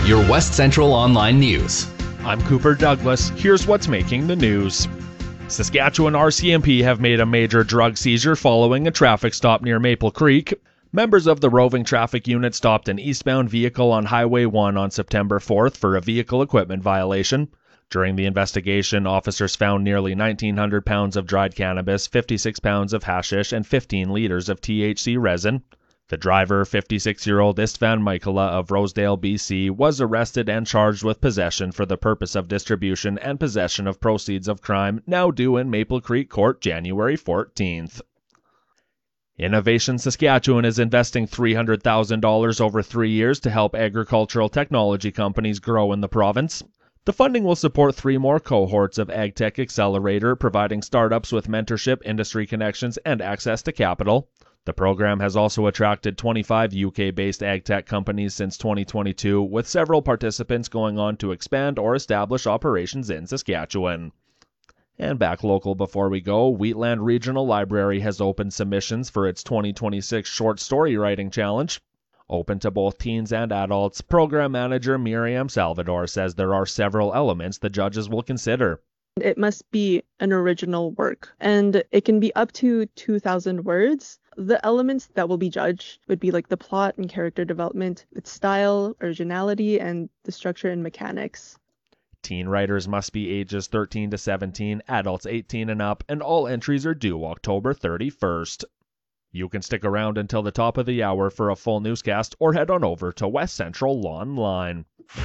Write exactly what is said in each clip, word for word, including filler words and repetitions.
your West Central Online News. I'm Cooper Douglas. Here's what's making the news. Saskatchewan R C M P have made a major drug seizure following a traffic stop near Maple Creek. Members of the roving traffic unit stopped an eastbound vehicle on Highway one on September fourth for a vehicle equipment violation. During the investigation, officers found nearly nineteen hundred pounds of dried cannabis, fifty-six pounds of hashish, and fifteen liters of T H C resin. The driver, fifty-six-year-old Istvan Michaela of Rosedale, B C, was arrested and charged with possession for the purpose of distribution and possession of proceeds of crime, now due in Maple Creek Court January fourteenth. Innovation Saskatchewan is investing three hundred thousand dollars over three years to help agricultural technology companies grow in the province. The funding will support three more cohorts of AgTech Accelerator, providing startups with mentorship, industry connections, and access to capital. The program has also attracted twenty-five U K-based agtech companies since twenty twenty-two, with several participants going on to expand or establish operations in Saskatchewan. And back local before we go, Wheatland Regional Library has opened submissions for its twenty twenty-six Short Story Writing Challenge. Open to both teens and adults, Program Manager Miriam Salvador says there are several elements the judges will consider. It must be an original work, and it can be up to two thousand words. The elements that will be judged would be like the plot and character development, its style, originality, and the structure and mechanics. Teen writers must be ages thirteen to seventeen, adults eighteen and up, and all entries are due October thirty-first. You can stick around until the top of the hour for a full newscast or head on over to West Central Online.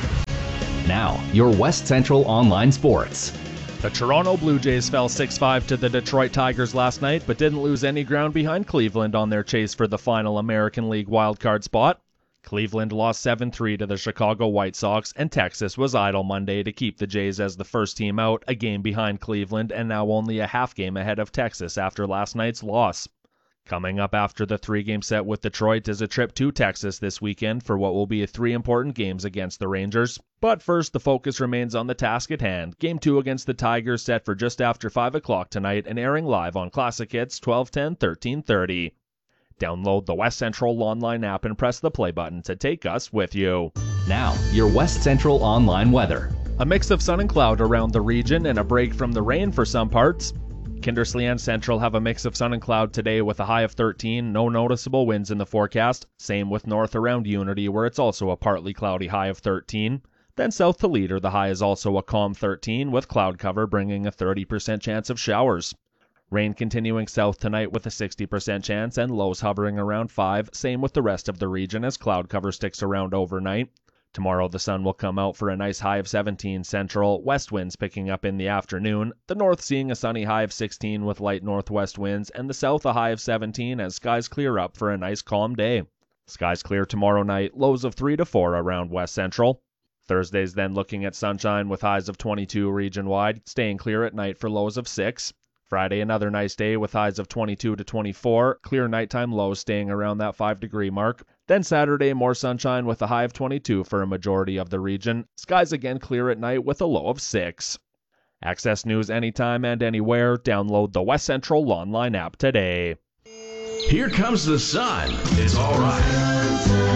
Now, your West Central Online Sports. The Toronto Blue Jays fell six five to the Detroit Tigers last night, but didn't lose any ground behind Cleveland on their chase for the final American League wildcard spot. Cleveland lost seven three to the Chicago White Sox, and Texas was idle Monday to keep the Jays as the first team out, a game behind Cleveland and now only a half game ahead of Texas after last night's loss. Coming up after the three-game set with Detroit is a trip to Texas this weekend for what will be three important games against the Rangers. But first, the focus remains on the task at hand. Game two against the Tigers set for just after five o'clock tonight and airing live on Classic Hits twelve ten, thirteen thirty. Download the West Central Online app and press the play button to take us with you. Now, your West Central Online weather. A mix of sun and cloud around the region and a break from the rain for some parts. Kindersley and Central have a mix of sun and cloud today with a high of thirteen, no noticeable winds in the forecast. Same with north around Unity, where it's also a partly cloudy high of thirteen. Then south to Leader, the high is also a calm thirteen, with cloud cover bringing a thirty percent chance of showers. Rain continuing south tonight with a sixty percent chance and lows hovering around five. Same with the rest of the region as cloud cover sticks around overnight. Tomorrow the sun will come out for a nice high of seventeen central, west winds picking up in the afternoon, the north seeing a sunny high of sixteen with light northwest winds, and the south a high of seventeen as skies clear up for a nice calm day. Skies clear tomorrow night, lows of three to four around west central. Thursday's then looking at sunshine with highs of twenty-two region-wide, staying clear at night for lows of six. Friday another nice day with highs of twenty-two to twenty-four, clear nighttime lows staying around that five degree mark. Then Saturday more sunshine with a high of twenty-two for a majority of the region. Skies again clear at night with a low of six. Access news anytime and anywhere. Download the West Central Online app today. Here comes the sun. It's all right.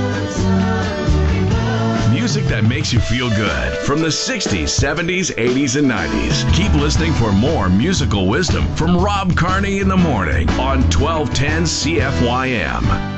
Music that makes you feel good from the sixties, seventies, eighties, and nineties. Keep listening for more musical wisdom from Rob Carney in the morning on twelve ten C F Y M.